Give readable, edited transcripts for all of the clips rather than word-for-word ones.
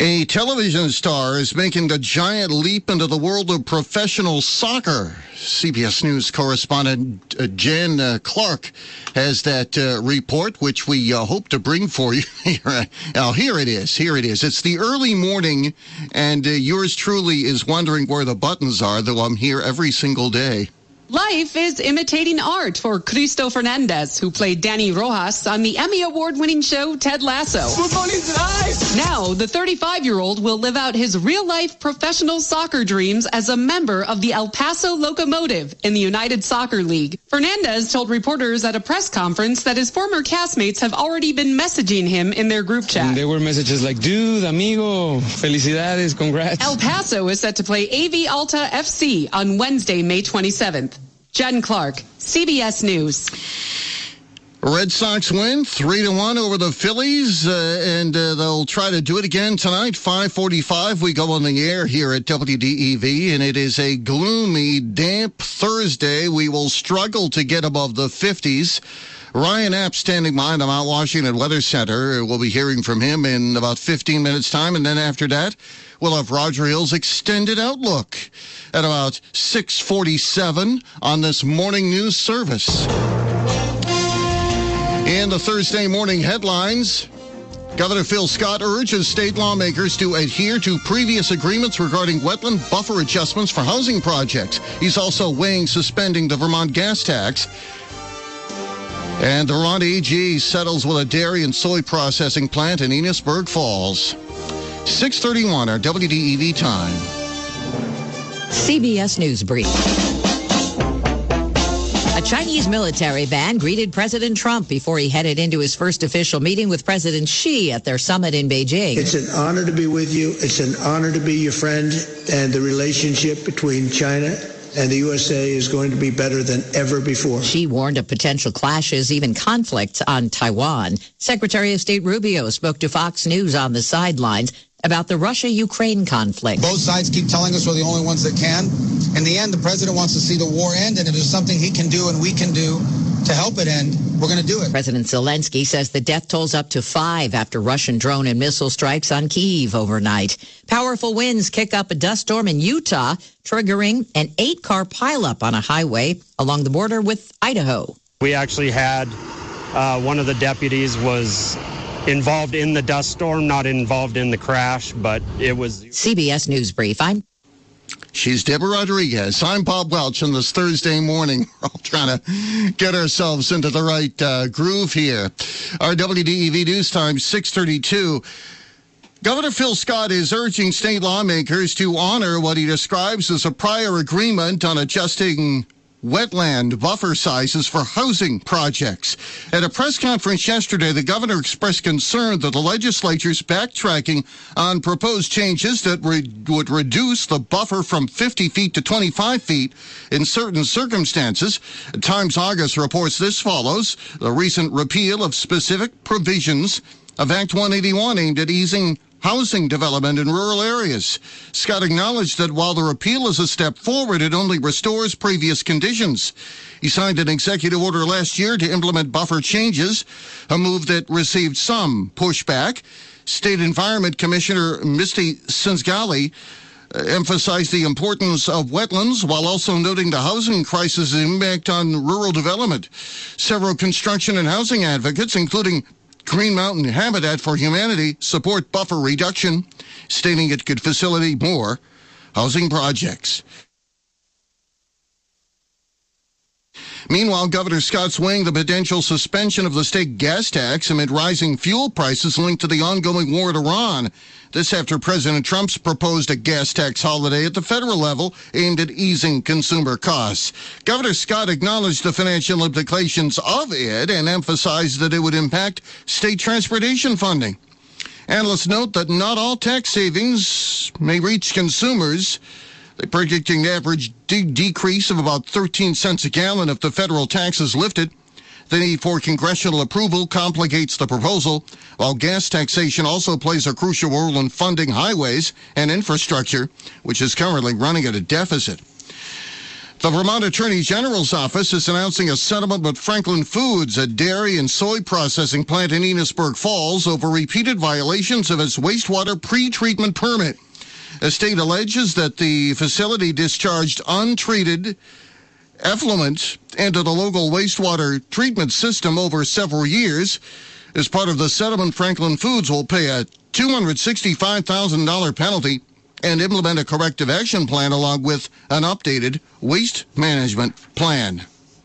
A television star is making the giant leap into the world of professional soccer. CBS News correspondent Jen Clark has that report, which we hope to bring for you. Now, here it is. It's the early morning, and yours truly is wondering where the buttons are, though I'm here every single day. Life is imitating art for Cristo Fernandez, who played Danny Rojas on the Emmy Award-winning show Ted Lasso. Football is life! Now, the 35-year-old will live out his real-life professional soccer dreams as a member of the El Paso Locomotive in the United Soccer League. Fernandez told reporters at a press conference that his former castmates have already been messaging him in their group chat. And there were messages like, dude, amigo, felicidades, congrats. El Paso is set to play AV Alta FC on Wednesday, May 27th. Jen Clark, CBS News. Red Sox win 3-1 over the Phillies, and they'll try to do it again tonight. 5:45, we go on the air here at WDEV, and it is a gloomy, damp Thursday. We will struggle to get above the 50s. Ryan App standing by the Mount Washington Weather Center. We'll be hearing from him in about 15 minutes' time, and then after that, we'll have Roger Hill's extended outlook at about 6:47 on this morning news service. In the Thursday morning headlines, Governor Phil Scott urges state lawmakers to adhere to previous agreements regarding wetland buffer adjustments for housing projects. He's also weighing suspending the Vermont gas tax. And the Vermont AG settles with a dairy and soy processing plant in Enosburg Falls. 6:31, our WDEV time. CBS News Brief. A Chinese military band greeted President Trump before he headed into his first official meeting with President Xi at their summit in Beijing. It's an honor to be with you. It's an honor to be your friend. And the relationship between China and the USA is going to be better than ever before. Xi warned of potential clashes, even conflicts on Taiwan. Secretary of State Rubio spoke to Fox News on the sidelines about the Russia-Ukraine conflict. Both sides keep telling us we're the only ones that can. In the end, the president wants to see the war end, and if there's something he can do and we can do to help it end, we're going to do it. President Zelensky says the death toll's up to 5 after Russian drone and missile strikes on Kyiv overnight. Powerful winds kick up a dust storm in Utah, triggering an 8-car pileup on a highway along the border with Idaho. We actually had one of the deputies was involved in the dust storm, not involved in the crash, but it was... CBS News Brief. She's Deborah Rodriguez. I'm Bob Welch on this Thursday morning. We're all trying to get ourselves into the right groove here. Our WDEV News Time, 6:32. Governor Phil Scott is urging state lawmakers to honor what he describes as a prior agreement on adjusting wetland buffer sizes for housing projects. At a press conference yesterday, the governor expressed concern that the legislature's backtracking on proposed changes that would reduce the buffer from 50 feet to 25 feet in certain circumstances. Times August reports this follows the recent repeal of specific provisions of Act 181 aimed at easing housing development in rural areas. Scott acknowledged that while the repeal is a step forward, it only restores previous conditions. He signed an executive order last year to implement buffer changes, a move that received some pushback. State Environment Commissioner Misty Senzgali emphasized the importance of wetlands while also noting the housing crisis' impact on rural development. Several construction and housing advocates, including Green Mountain Habitat for Humanity, support buffer reduction, stating it could facilitate more housing projects. Meanwhile, Governor Scott's weighing the potential suspension of the state gas tax amid rising fuel prices linked to the ongoing war in Iran. This after President Trump's proposed a gas tax holiday at the federal level aimed at easing consumer costs. Governor Scott acknowledged the financial implications of it and emphasized that it would impact state transportation funding. Analysts note that not all tax savings may reach consumers. They're predicting an average decrease of about 13 cents a gallon if the federal tax is lifted. The need for congressional approval complicates the proposal, while gas taxation also plays a crucial role in funding highways and infrastructure, which is currently running at a deficit. The Vermont Attorney General's office is announcing a settlement with Franklin Foods, a dairy and soy processing plant in Enosburg Falls, over repeated violations of its wastewater pre-treatment permit. The state alleges that the facility discharged untreated effluent into the local wastewater treatment system over several years. As part of the settlement, Franklin Foods will pay a $265,000 penalty and implement a corrective action plan along with an updated waste management plan.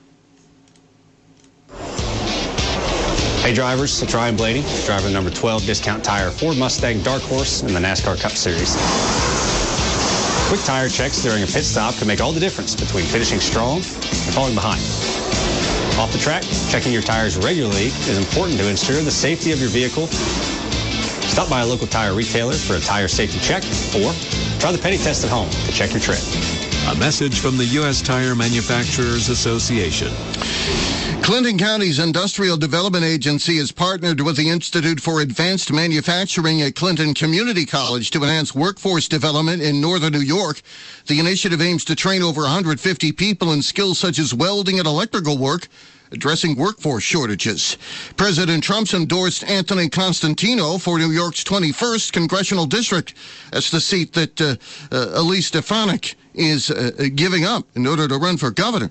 Hey drivers, it's Ryan Blaney, driver number 12 Discount Tire Ford Mustang Dark Horse in the NASCAR Cup Series. Quick tire checks during a pit stop can make all the difference between finishing strong and falling behind. Off the track, checking your tires regularly is important to ensure the safety of your vehicle. Stop by a local tire retailer for a tire safety check, or try the Petty Test at home to check your tread. A message from the U.S. Tire Manufacturers Association. Clinton County's Industrial Development Agency has partnered with the Institute for Advanced Manufacturing at Clinton Community College to enhance workforce development in northern New York. The initiative aims to train over 150 people in skills such as welding and electrical work, addressing workforce shortages. President Trump's endorsed Anthony Constantino for New York's 21st Congressional District. That's the seat that Elise Stefanik is giving up in order to run for governor.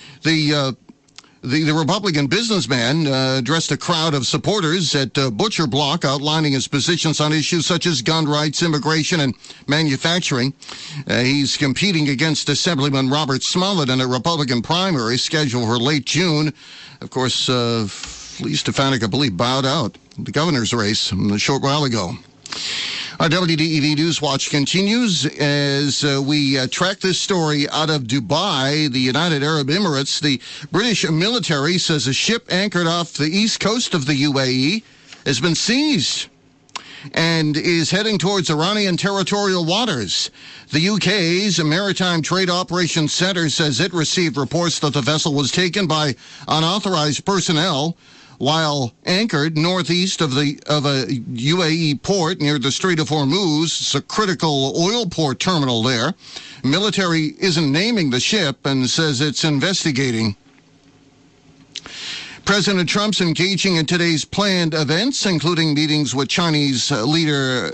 The Republican businessman addressed a crowd of supporters at Butcher Block, outlining his positions on issues such as gun rights, immigration, and manufacturing. He's competing against Assemblyman Robert Smollett in a Republican primary scheduled for late June. Of course, Lee Stefanik, I believe, bowed out the governor's race a short while ago. Our WDEV News Watch continues as we track this story out of Dubai, the United Arab Emirates. The British military says a ship anchored off the east coast of the UAE has been seized and is heading towards Iranian territorial waters. The UK's Maritime Trade Operations Center says it received reports that the vessel was taken by unauthorized personnel while anchored northeast of a UAE port near the Strait of Hormuz. It's a critical oil port terminal there. Military isn't naming the ship and says it's investigating. President Trump's engaging in today's planned events, including meetings with Chinese leader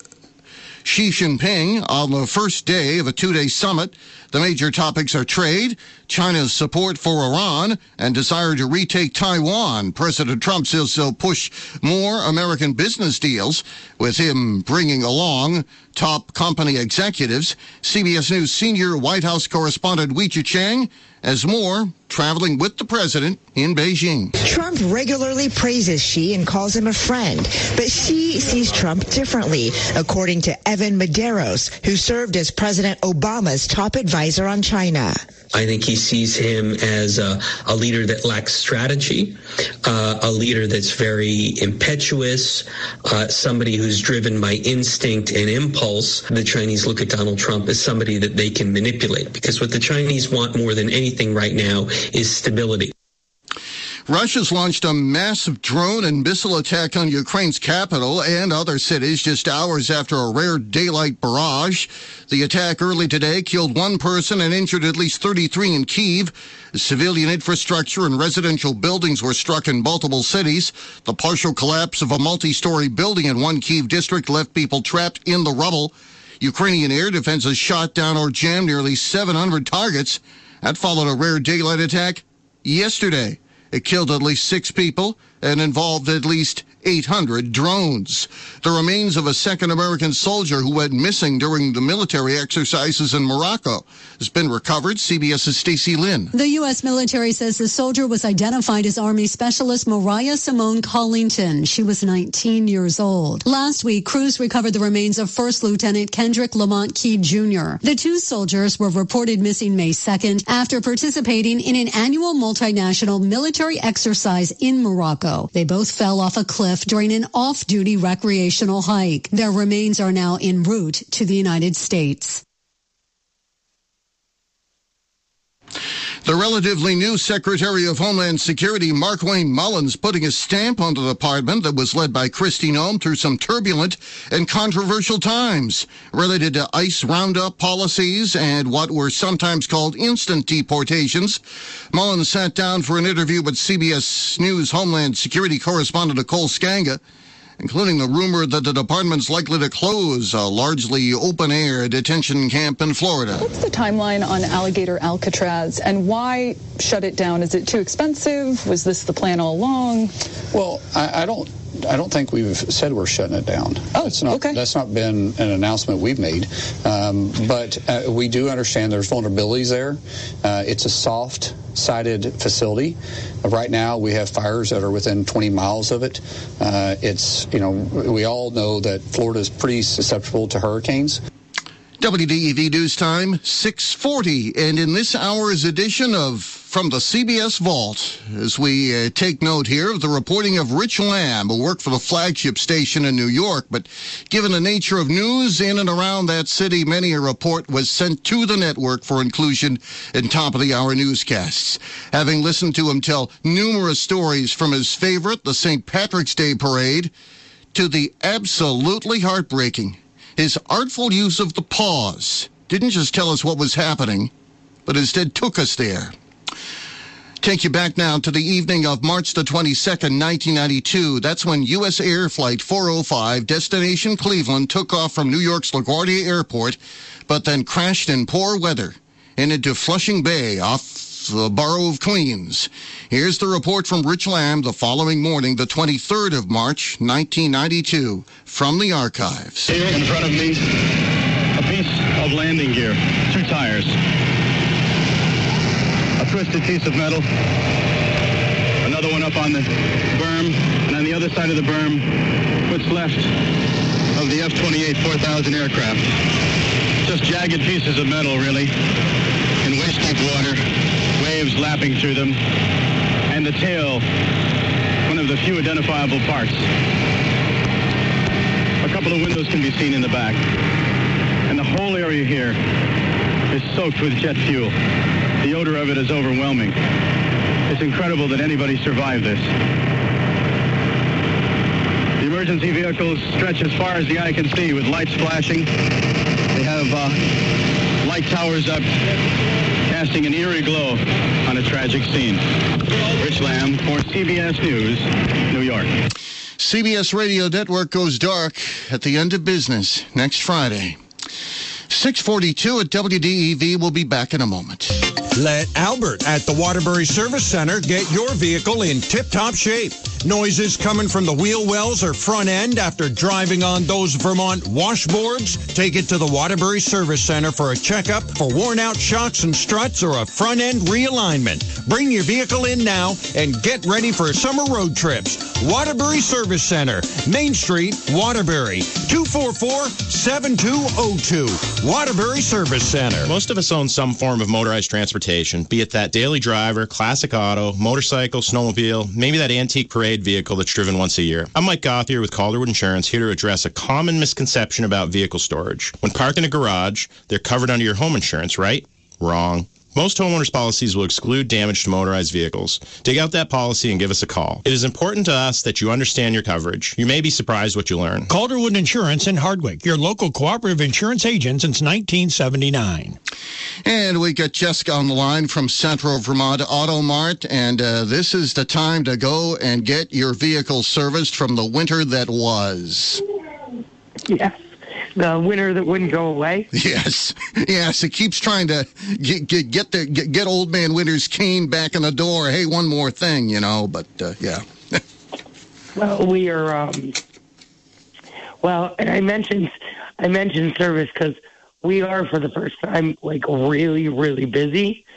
Xi Jinping on the first day of a two-day summit. The major topics are trade, China's support for Iran, and desire to retake Taiwan. President Trump says he'll push more American business deals, with him bringing along top company executives. CBS News senior White House correspondent Weijia Chang has more, traveling with the president in Beijing. Trump regularly praises Xi and calls him a friend, but Xi sees Trump differently, according to Evan Medeiros, who served as President Obama's top advisor on China. I think he sees him as a leader that lacks strategy, a leader that's very impetuous, somebody who's driven by instinct and impulse. The Chinese look at Donald Trump as somebody that they can manipulate, because what the Chinese want more than anything right now is stability. Russia's launched a massive drone and missile attack on Ukraine's capital and other cities just hours after a rare daylight barrage. The attack early today killed one person and injured at least 33 in Kyiv. Civilian infrastructure and residential buildings were struck in multiple cities. The partial collapse of a multi-story building in one Kyiv district left people trapped in the rubble. Ukrainian air defenses shot down or jammed nearly 700 targets. That followed a rare daylight attack yesterday. It killed at least 6 people and involved at least 800 drones. The remains of a second American soldier who went missing during the military exercises in Morocco has been recovered. CBS's Stacey Lynn. The U.S. military says the soldier was identified as Army Specialist Mariah Simone Collington. She was 19 years old. Last week, crews recovered the remains of First Lieutenant Kendrick Lamont Key Jr. The 2 soldiers were reported missing May 2nd after participating in an annual multinational military exercise in Morocco. They both fell off a cliff during an off-duty recreational hike. Their remains are now en route to the United States. The relatively new Secretary of Homeland Security, Markwayne Mullins, putting a stamp on the department that was led by Kristi Noem through some turbulent and controversial times related to ICE roundup policies and what were sometimes called instant deportations. Mullins sat down for an interview with CBS News Homeland Security correspondent Nicole Skanga, including the rumor that the department's likely to close a largely open-air detention camp in Florida. What's the timeline on Alligator Alcatraz, and why shut it down? Is it too expensive? Was this the plan all along? Well, I don't think we've said we're shutting it down. Oh, okay. That's not been an announcement we've made. But we do understand there's vulnerabilities there. It's a soft-sided facility. Right now, we have fires that are within 20 miles of it. We all know that Florida is pretty susceptible to hurricanes. WDEV News Time, 6:40, and in this hour's edition of From the CBS Vault, as we take note here of the reporting of Rich Lamb, who worked for the flagship station in New York, but given the nature of news in and around that city, many a report was sent to the network for inclusion in top-of-the-hour newscasts. Having listened to him tell numerous stories from his favorite, the St. Patrick's Day Parade, to the absolutely heartbreaking, his artful use of the pause didn't just tell us what was happening, but instead took us there. Take you back now to the evening of March the 22nd, 1992. That's when U.S. Air Flight 405, destination Cleveland, took off from New York's LaGuardia Airport, but then crashed in poor weather and into Flushing Bay off the borough of Queens. Here's the report from Rich Lamb the following morning, the 23rd of March, 1992, from the archives. Here in front of me, a piece of landing gear, 2 tires, a twisted piece of metal, another one up on the berm, and on the other side of the berm, what's left of the F-28 4000 aircraft. Just jagged pieces of metal, really, in waist-deep water, waves lapping through them, and the tail, one of the few identifiable parts. A couple of windows can be seen in the back, and the whole area here is soaked with jet fuel. The odor of it is overwhelming. It's incredible that anybody survived this. The emergency vehicles stretch as far as the eye can see with lights flashing. They have light towers up, casting an eerie glow on a tragic scene. Rich Lamb for CBS News, New York. CBS Radio Network goes dark at the end of business next Friday. 6:42 at WDEV. We'll be back in a moment. Let Albert at the Waterbury Service Center get your vehicle in tip-top shape. Noises coming from the wheel wells or front end after driving on those Vermont washboards? Take it to the Waterbury Service Center for a checkup for worn-out shocks and struts or a front-end realignment. Bring your vehicle in now and get ready for summer road trips. Waterbury Service Center, Main Street, Waterbury, 244-7202. Waterbury Service Center. Most of us own some form of motorized transportation, be it that daily driver, classic auto, motorcycle, snowmobile, maybe that antique parade vehicle that's driven once a year. I'm Mike Gothier with Calderwood Insurance, here to address a common misconception about vehicle storage. When parked in a garage, they're covered under your home insurance, right? Wrong. Most homeowners' policies will exclude damage to motorized vehicles. Dig out that policy and give us a call. It is important to us that you understand your coverage. You may be surprised what you learn. Calderwood Insurance in Hardwick, your local cooperative insurance agent since 1979. And we got Jessica on the line from Central Vermont Auto Mart, and this is the time to go and get your vehicle serviced from the winter that was. Yes. The winter that wouldn't go away. Yes, it keeps trying to get old man Winter's cane back in the door. Hey, one more thing, but yeah. Well, we are. And I mentioned service because we are for the first time really, really busy.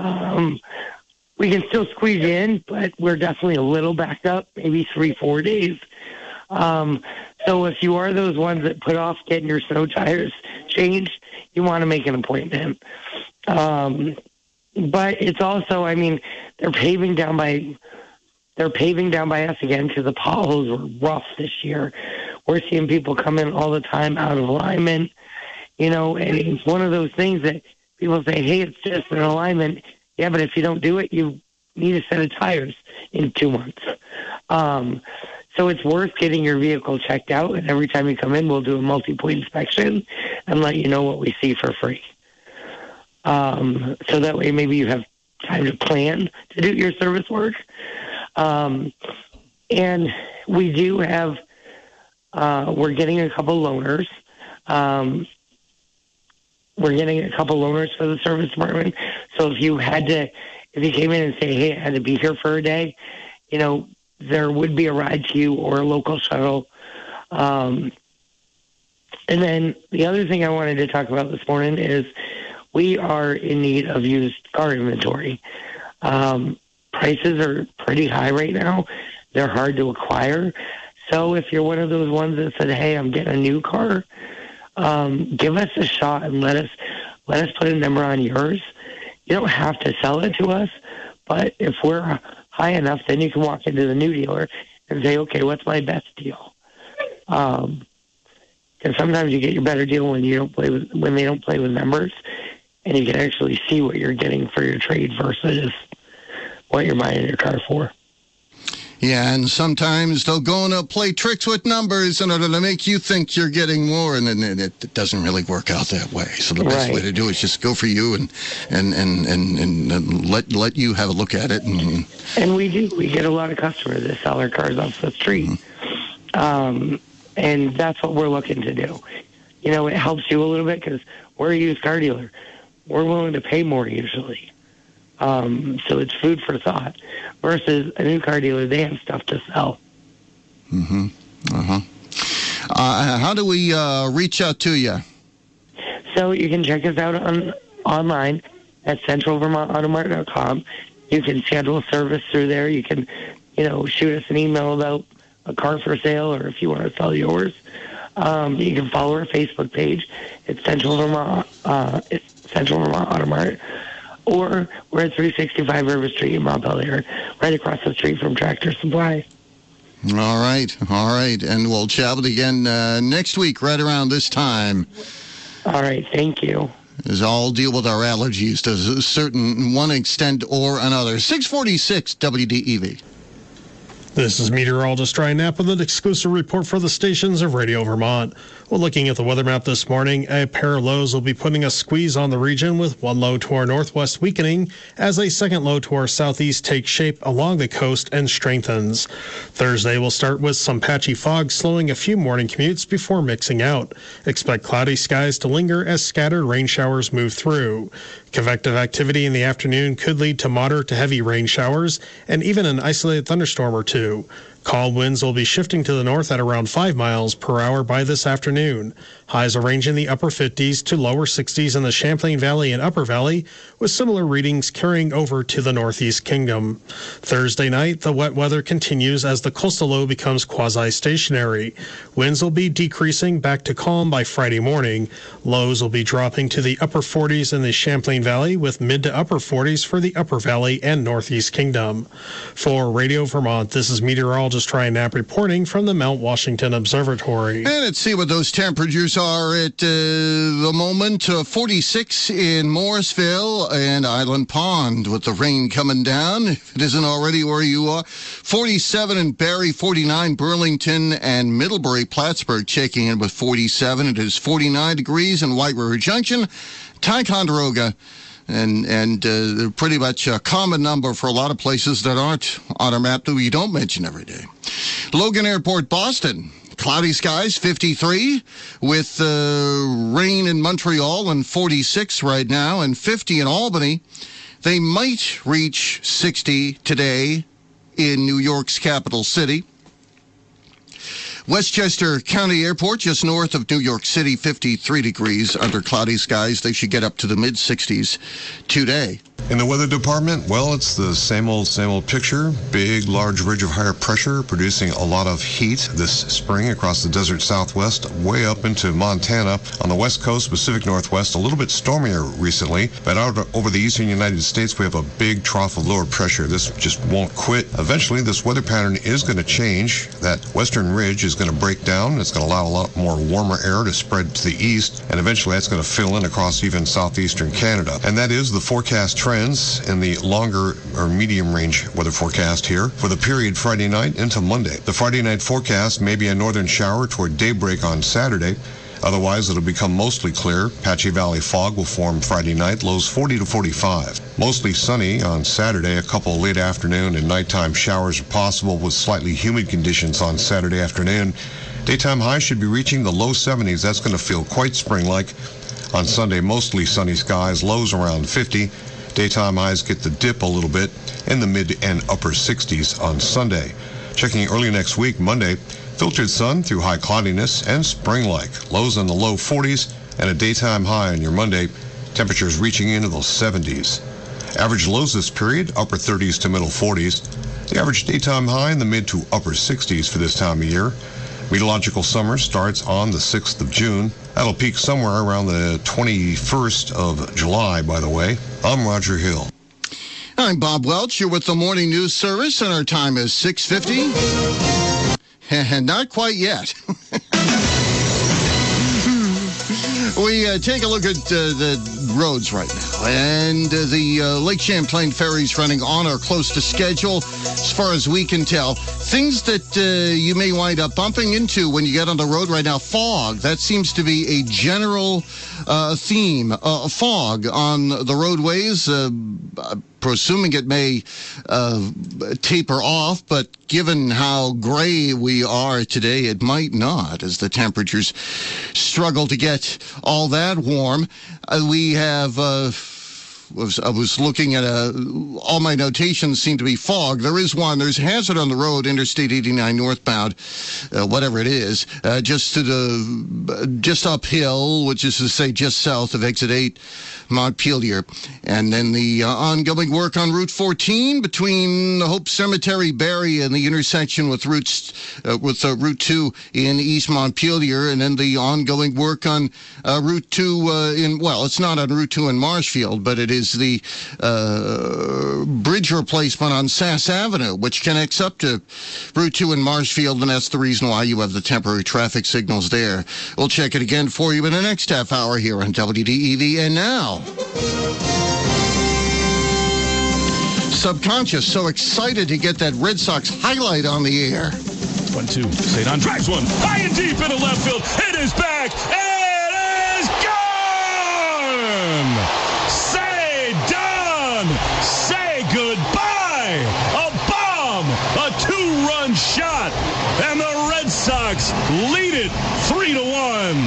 We can still squeeze in, but we're definitely a little backed up, maybe 3-4 days. So if you are those ones that put off getting your snow tires changed, you want to make an appointment. But it's also, they're paving down by us again because the potholes were rough this year. We're seeing people come in all the time out of alignment, and it's one of those things that people say, hey, it's just an alignment. Yeah, but if you don't do it, you need a set of tires in 2 months. So it's worth getting your vehicle checked out, and every time you come in, we'll do a multi-point inspection and let you know what we see for free. So that way maybe you have time to plan to do your service work. And we do have, we're getting a couple loaners. We're getting a couple loaners for the service department. So if you came in and say, hey, I had to be here for a day, there would be a ride to you or a local shuttle. And then the other thing I wanted to talk about this morning is we are in need of used car inventory. Prices are pretty high right now. They're hard to acquire. So if you're one of those ones that said, hey, I'm getting a new car, give us a shot and let us put a number on yours. You don't have to sell it to us, but if we're high enough, then you can walk into the new dealer and say, okay, what's my best deal? Because sometimes you get your better deal when they don't play with numbers, and you can actually see what you're getting for your trade versus what you're buying your car for. Yeah, and sometimes they'll go and play tricks with numbers in order to make you think you're getting more, and then it doesn't really work out that way. So the best way to do it is just go for you and let you have a look at it. And we do. We get a lot of customers that sell their cars off the street. And that's what we're looking to do. It helps you a little bit because we're a used car dealer. We're willing to pay more usually. So it's food for thought. Versus a new car dealer, they have stuff to sell. How do we reach out to you? So you can check us out online at centralvermontautomart.com. You can schedule service through there. You can, shoot us an email about a car for sale, or if you want to sell yours. You can follow our Facebook page. It's Central Vermont Automart. Or we're at 365 River Street in Montpelier, right across the street from Tractor Supply. All right. And we'll chat with you again next week, right around this time. All right, thank you. As I'll deal with our allergies to a certain one extent or another. 646 WDEV. This is meteorologist Ryan Knapp with an exclusive report for the stations of Radio Vermont. Well, looking at the weather map this morning, a pair of lows will be putting a squeeze on the region, with one low to our northwest weakening as a second low to our southeast takes shape along the coast and strengthens. Thursday will start with some patchy fog slowing a few morning commutes before mixing out. Expect cloudy skies to linger as scattered rain showers move through. Convective activity in the afternoon could lead to moderate to heavy rain showers and even an isolated thunderstorm or two. Calm winds will be shifting to the north at around 5 miles per hour by this afternoon. Highs will range in the upper 50s to lower 60s in the Champlain Valley and Upper Valley, with similar readings carrying over to the Northeast Kingdom. Thursday night, the wet weather continues as the coastal low becomes quasi-stationary. Winds will be decreasing back to calm by Friday morning. Lows will be dropping to the upper 40s in the Champlain Valley, with mid to upper 40s for the Upper Valley and Northeast Kingdom. For Radio Vermont, this is meteorologist Ryan Knapp reporting from the Mount Washington Observatory. And let's see what those temperatures are at the moment. 46 in Morrisville and Island Pond with the rain coming down, if it isn't already where you are. 47 in Barrie, 49 Burlington and Middlebury. Plattsburgh checking in with 47. It is 49 degrees in White River Junction, Ticonderoga, and pretty much a common number for a lot of places that aren't on our map that we don't mention every day. Logan Airport, Boston. Cloudy skies, 53, with rain in Montreal and 46 right now, and 50 in Albany. They might reach 60 today in New York's capital city. Westchester County Airport, just north of New York City, 53 degrees under cloudy skies. They should get up to the mid-60s today. In the weather department, well, it's the same old picture. Big, large ridge of higher pressure producing a lot of heat this spring across the desert southwest, way up into Montana. On the west coast, Pacific Northwest, a little bit stormier recently. But out over the eastern United States, we have a big trough of lower pressure. This just won't quit. Eventually, this weather pattern is going to change. That western ridge is going to break down. It's going to allow a lot more warmer air to spread to the east, and eventually that's going to fill in across even southeastern Canada. And that is the forecast trends in the longer or medium range weather forecast here for the period Friday night into Monday. The Friday night forecast may be a northern shower toward daybreak on Saturday. Otherwise, it'll become mostly clear. Patchy Valley fog will form Friday night, lows 40 to 45. Mostly sunny on Saturday. A couple late afternoon and nighttime showers are possible with slightly humid conditions on Saturday afternoon. Daytime highs should be reaching the low 70s. That's going to feel quite spring-like. On Sunday, mostly sunny skies, lows around 50. Daytime highs get the dip a little bit in the mid and upper 60s on Sunday. Checking early next week, Monday, filtered sun through high cloudiness and spring-like. Lows in the low 40s and a daytime high on your Monday. Temperatures reaching into the 70s. Average lows this period, upper 30s to middle 40s. The average daytime high in the mid to upper 60s for this time of year. Meteorological summer starts on the 6th of June. That'll peak somewhere around the 21st of July, by the way. I'm Roger Hill. I'm Bob Welch. You're with the Morning News Service, and our time is 6:50. Not quite yet. We take a look at the roads right now, and the Lake Champlain ferries running on or close to schedule as far as we can tell. Things that you may wind up bumping into when you get on the road right now. Fog. That seems to be a general theme. Fog on the roadways. Presuming it may taper off, but given how gray we are today, it might not, as the temperatures struggle to get all that warm. We have... I was looking at all my notations seem to be fog. There is one. There's hazard on the road, Interstate 89 northbound, whatever it is, just uphill, which is to say just south of Exit 8, Montpelier. And then the ongoing work on Route 14 between Hope Cemetery, Barrie, and the intersection with Route 2 in East Montpelier. And then the ongoing work on Route 2 it's not on Route 2 in Marshfield, but it is the bridge replacement on Sass Avenue, which connects up to Route 2 in Marshfield, and that's the reason why you have the temporary traffic signals there. We'll check it again for you in the next half hour here on WDEV. And now, Subconscious, so excited to get that Red Sox highlight on the air. 1-2. Cedon drives one high and deep into left field. It is back. It is gone. Say goodbye! A bomb! A two-run shot! And the Red Sox lead it 3-1.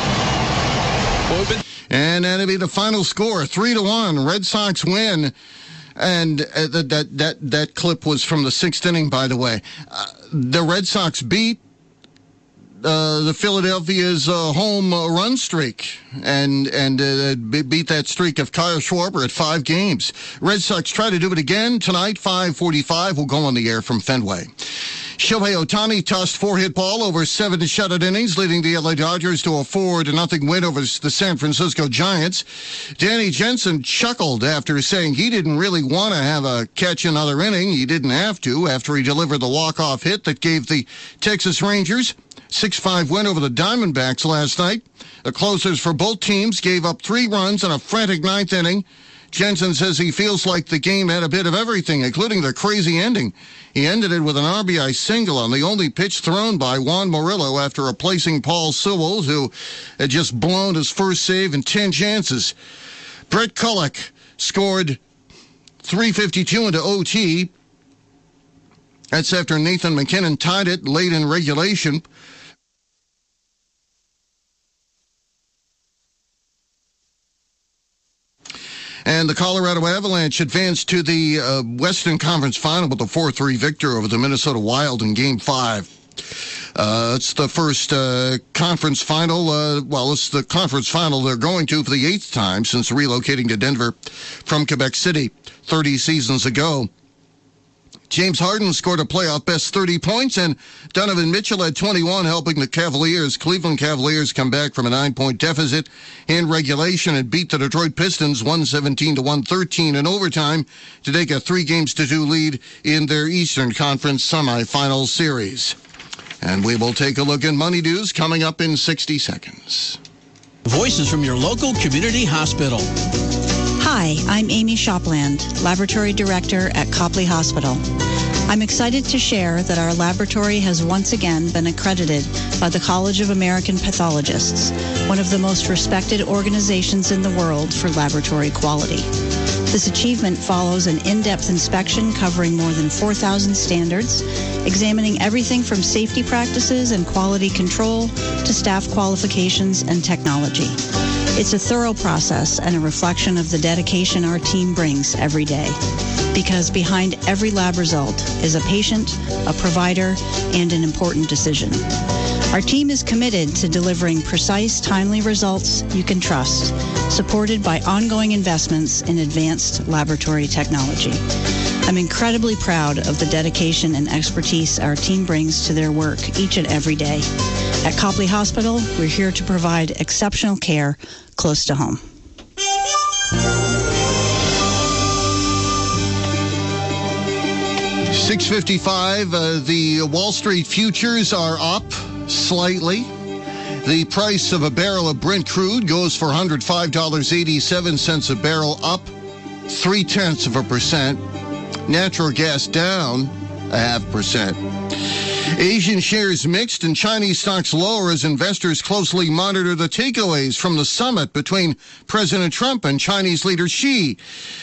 And that'll be the final score, 3-1. Red Sox win. And that clip was from the sixth inning, by the way. The Red Sox beat the Philadelphia's home run streak and beat that streak of Kyle Schwarber at 5 games. Red Sox try to do it again tonight, 5:45. We'll go on the air from Fenway. Shohei Ohtani tossed 4-hit ball over 7 shutout innings, leading the LA Dodgers to a 4-0 win over the San Francisco Giants. Danny Jensen chuckled after saying he didn't really want to catch another inning. He didn't have to after he delivered the walk-off hit that gave the Texas Rangers 6-5 win over the Diamondbacks last night. The closers for both teams gave up 3 runs in a frantic 9th inning. Jensen says he feels like the game had a bit of everything, including the crazy ending. He ended it with an RBI single on the only pitch thrown by Juan Murillo after replacing Paul Sewell, who had just blown his first save in 10 chances. Brett Kullock scored 3:52 into OT. That's after Nathan McKinnon tied it late in regulation. And the Colorado Avalanche advanced to the Western Conference Final with a 4-3 victory over the Minnesota Wild in Game 5. It's the first conference final. It's the conference final they're going to for the 8th time since relocating to Denver from Quebec City 30 seasons ago. James Harden scored a playoff best 30 points, and Donovan Mitchell had 21, helping the Cleveland Cavaliers come back from a 9-point deficit in regulation and beat the Detroit Pistons 117-113 in overtime to take a 3-2 lead in their Eastern Conference semifinal series. And we will take a look at Money News coming up in 60 seconds. Voices from your local community hospital. Hi, I'm Amy Shopland, Laboratory Director at Copley Hospital. I'm excited to share that our laboratory has once again been accredited by the College of American Pathologists, one of the most respected organizations in the world for laboratory quality. This achievement follows an in-depth inspection covering more than 4,000 standards, examining everything from safety practices and quality control to staff qualifications and technology. It's a thorough process and a reflection of the dedication our team brings every day. Because behind every lab result is a patient, a provider, and an important decision. Our team is committed to delivering precise, timely results you can trust, supported by ongoing investments in advanced laboratory technology. I'm incredibly proud of the dedication and expertise our team brings to their work each and every day. At Copley Hospital, we're here to provide exceptional care close to home. $6.55, the Wall Street futures are up slightly. The price of a barrel of Brent crude goes for $105.87 a barrel, up 0.3%. Natural gas down 0.5%. Asian shares mixed and Chinese stocks lower as investors closely monitor the takeaways from the summit between President Trump and Chinese leader Xi.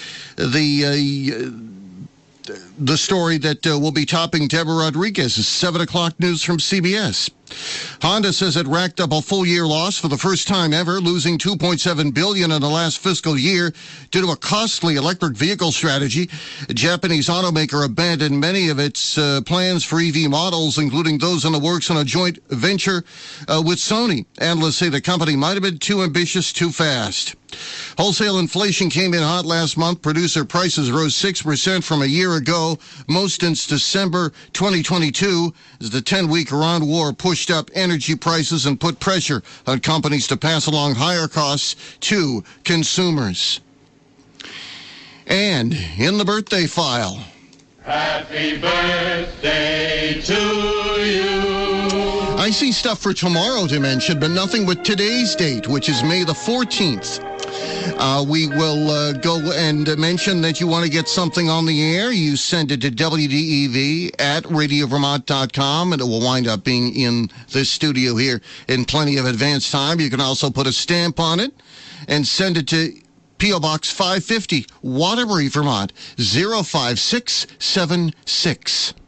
The story that will be topping Deborah Rodriguez's 7 o'clock news from CBS. Honda says it racked up a full-year loss for the first time ever, losing $2.7 billion in the last fiscal year due to a costly electric vehicle strategy. A Japanese automaker abandoned many of its plans for EV models, including those in the works on a joint venture with Sony. Analysts say the company might have been too ambitious too fast. Wholesale inflation came in hot last month. Producer prices rose 6% from a year ago, most since December 2022, as the 10-week Iran war pushed up energy prices and put pressure on companies to pass along higher costs to consumers. And in the birthday file, Happy birthday to you. I see stuff for tomorrow to mention, but nothing with today's date, which is May the 14th. We will go and mention that you want to get something on the air. You send it to WDEV@radiovermont.com, and it will wind up being in this studio here in plenty of advance time. You can also put a stamp on it and send it to P.O. Box 550, Waterbury, Vermont, 05676.